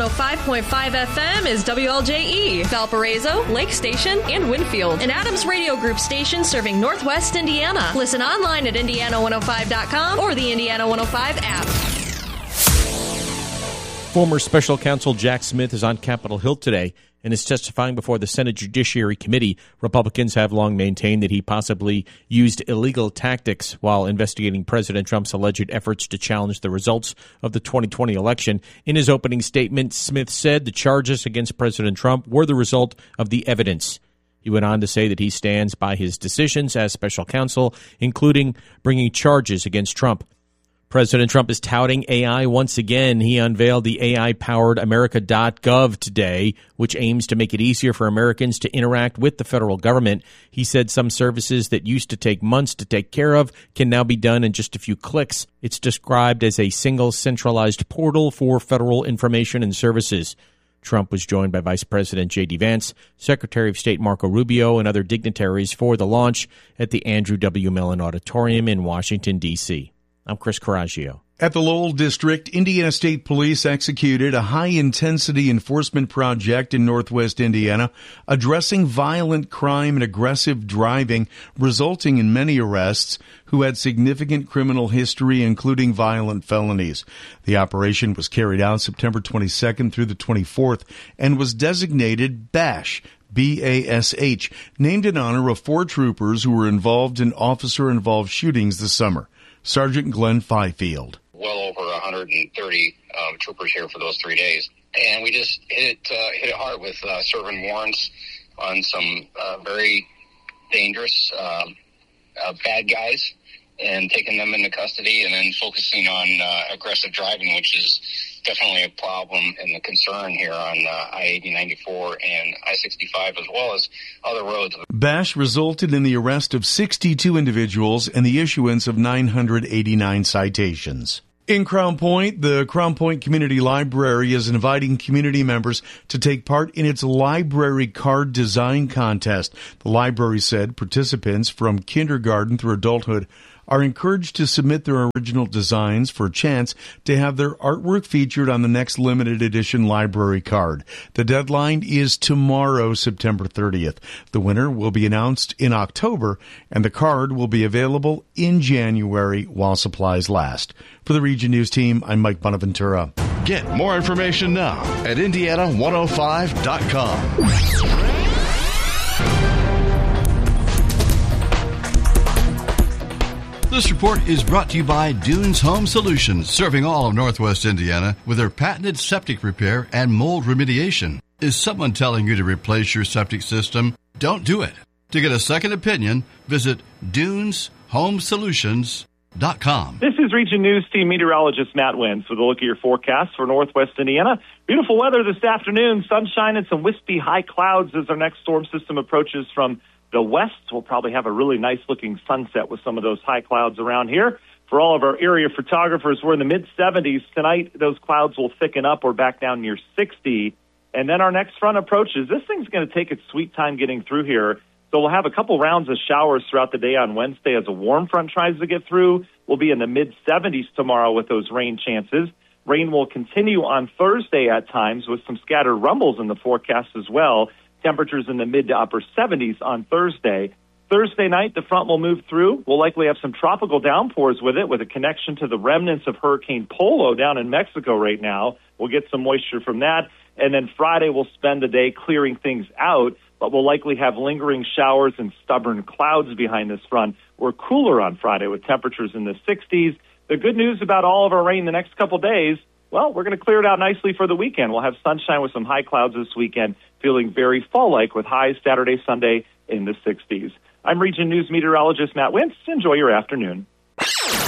105.5 FM is WLJE, Valparaiso, Lake Station, and Winfield. An Adams Radio Group station serving Northwest Indiana. Listen online at Indiana105.com or the Indiana 105 app. Former Special Counsel Jack Smith is on Capitol Hill today and is testifying before the Senate Judiciary Committee. Republicans have long maintained that he possibly used illegal tactics while investigating President Trump's alleged efforts to challenge the results of the 2020 election. In his opening statement, Smith said the charges against President Trump were the result of the evidence. He went on to say that he stands by his decisions as special counsel, including bringing charges against Trump. President Trump is touting AI once again. He unveiled the AI-powered America.gov today, which aims to make it easier for Americans to interact with the federal government. He said some services that used to take months to take care of can now be done in just a few clicks. It's described as a single centralized portal for federal information and services. Trump was joined by Vice President J.D. Vance, Secretary of State Marco Rubio, and other dignitaries for the launch at the Andrew W. Mellon Auditorium in Washington, D.C. I'm Chris Coraggio. At the Lowell District, Indiana State Police executed a high-intensity enforcement project in northwest Indiana, addressing violent crime and aggressive driving, resulting in many arrests who had significant criminal history, including violent felonies. The operation was carried out September 22nd through the 24th and was designated BASH, B-A-S-H, named in honor of 4 troopers who were involved in officer-involved shootings this summer. Sergeant Glenn Fifield. Well over 130 troopers here for those 3 days. And we just hit it hard with serving warrants on some very dangerous bad guys and taking them into custody, and then focusing on aggressive driving, which is definitely a problem and a concern here on I-80, 94, and I-65, as well as other roads. BASH resulted in the arrest of 62 individuals and the issuance of 989 citations. In Crown Point, the Crown Point Community Library is inviting community members to take part in its library card design contest. The library said participants from kindergarten through adulthood are encouraged to submit their original designs for a chance to have their artwork featured on the next limited edition library card. The deadline is tomorrow, September 30th. The winner will be announced in October, and the card will be available in January while supplies last. For the Region News team, I'm Mike Bonaventura. Get more information now at Indiana105.com. This report is brought to you by Dunes Home Solutions, serving all of Northwest Indiana with their patented septic repair and mold remediation. Is someone telling you to replace your septic system? Don't do it. To get a second opinion, visit DunesHomeSolutions.com. This is Region News Team meteorologist Matt Wentz with a look at your forecast for Northwest Indiana. Beautiful weather this afternoon, sunshine and some wispy high clouds as our next storm system approaches from the west. We'll probably have a really nice-looking sunset with some of those high clouds around here. For all of our area photographers, we're in the mid-70s. Tonight, those clouds will thicken up. We're back down near 60. And then our next front approaches. This thing's going to take its sweet time getting through here. So we'll have a couple rounds of showers throughout the day on Wednesday as a warm front tries to get through. We'll be in the mid-70s tomorrow with those rain chances. Rain will continue on Thursday at times with some scattered rumbles in the forecast as well. Temperatures in the mid to upper 70s on Thursday. Thursday night, the front will move through. We'll likely have some tropical downpours with it, with a connection to the remnants of Hurricane Polo down in Mexico right now. We'll get some moisture from that. And then Friday, we'll spend the day clearing things out, but we'll likely have lingering showers and stubborn clouds behind this front. We're cooler on Friday with temperatures in the 60s. The good news about all of our rain the next couple days, well, we're going to clear it out nicely for the weekend. We'll have sunshine with some high clouds this weekend, feeling very fall-like with highs Saturday, Sunday in the 60s. I'm Region News meteorologist Matt Wentz. Enjoy your afternoon.